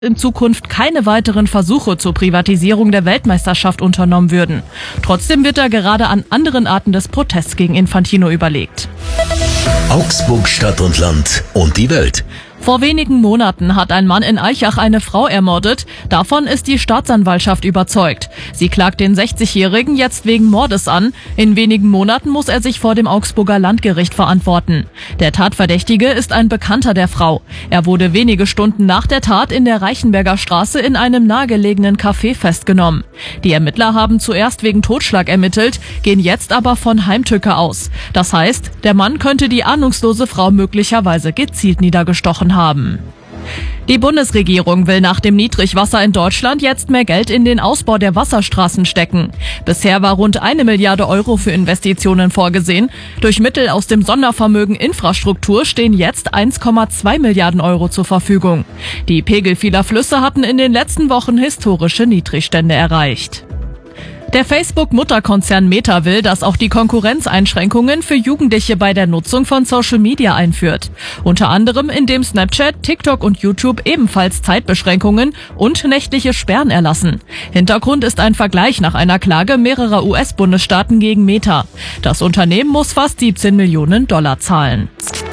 in Zukunft keine weiteren Versuche zur Privatisierung der Weltmeisterschaft unternommen würden. Trotzdem wird da gerade an anderen Arten des Protests gegen Infantino überlegt. Augsburg Stadt und Land und die Welt. Vor wenigen Monaten hat ein Mann in Aichach eine Frau ermordet. Davon ist die Staatsanwaltschaft überzeugt. Sie klagt den 60-Jährigen jetzt wegen Mordes an. In wenigen Monaten muss er sich vor dem Augsburger Landgericht verantworten. Der Tatverdächtige ist ein Bekannter der Frau. Er wurde wenige Stunden nach der Tat in der Reichenberger Straße in einem nahegelegenen Café festgenommen. Die Ermittler haben zuerst wegen Totschlag ermittelt, gehen jetzt aber von Heimtücke aus. Das heißt, der Mann könnte die ahnungslose Frau möglicherweise gezielt niedergestochen haben. Die Bundesregierung will nach dem Niedrigwasser in Deutschland jetzt mehr Geld in den Ausbau der Wasserstraßen stecken. Bisher war rund 1 Milliarde Euro für Investitionen vorgesehen. Durch Mittel aus dem Sondervermögen Infrastruktur stehen jetzt 1,2 Milliarden Euro zur Verfügung. Die Pegel vieler Flüsse hatten in den letzten Wochen historische Niedrigstände erreicht. Der Facebook-Mutterkonzern Meta will, dass auch die Konkurrenz Einschränkungen für Jugendliche bei der Nutzung von Social Media einführt. Unter anderem, indem Snapchat, TikTok und YouTube ebenfalls Zeitbeschränkungen und nächtliche Sperren erlassen. Hintergrund ist ein Vergleich nach einer Klage mehrerer US-Bundesstaaten gegen Meta. Das Unternehmen muss fast 17 Millionen Dollar zahlen.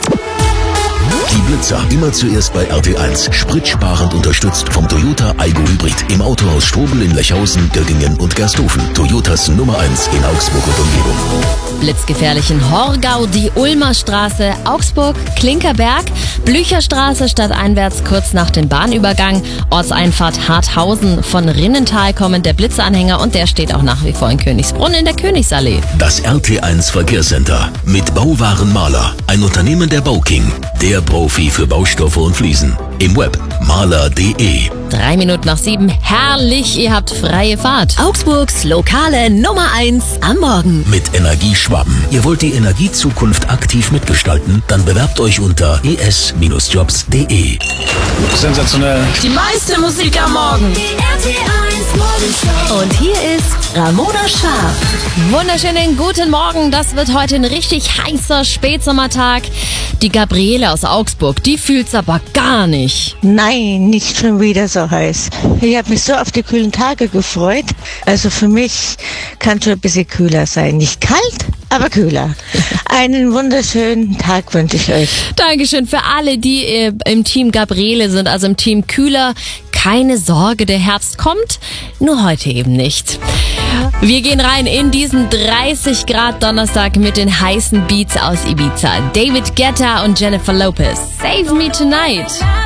Die Blitzer, immer zuerst bei RT1. Spritsparend unterstützt vom Toyota Aygo Hybrid. Im Autohaus Strobel in Lechhausen, Göggingen und Gersthofen. Toyotas Nummer 1 in Augsburg und Umgebung. Blitzgefährlich in Horgau, die Ulmer Straße, Augsburg, Klinkerberg, Blücherstraße stadteinwärts kurz nach dem Bahnübergang, Ortseinfahrt Harthausen, von Rinnental kommend der Blitzeranhänger und der steht auch nach wie vor in Königsbrunn in der Königsallee. Das RT1 Verkehrscenter mit Bauwarenmaler, ein Unternehmen der Bauking, der Profi für Baustoffe und Fliesen. Im Web maler.de. 3 Minuten nach 7, herrlich, ihr habt freie Fahrt. Augsburgs lokale Nummer 1 am Morgen. Mit Energieschwaben. Ihr wollt die Energiezukunft aktiv mitgestalten? Dann bewerbt euch unter es-jobs.de. Sensationell. Die meiste Musik am Morgen. Die RT1 Morgenshow. Und hier ist Ramona Scharf. Wunderschönen guten Morgen, das wird heute ein richtig heißer Spätsommertag. Die Gabriele aus Augsburg, die fühlt's aber gar nicht. Nein, nicht schon wieder so heiß. Ich habe mich so auf die kühlen Tage gefreut. Also für mich kann schon ein bisschen kühler sein. Nicht kalt, aber kühler. Einen wunderschönen Tag wünsche ich euch. Dankeschön für alle, die im Team Gabriele sind, also im Team Kühler. Keine Sorge, der Herbst kommt, nur heute eben nicht. Wir gehen rein in diesen 30 Grad Donnerstag mit den heißen Beats aus Ibiza. David Guetta und Jennifer Lopez. Save Me Tonight.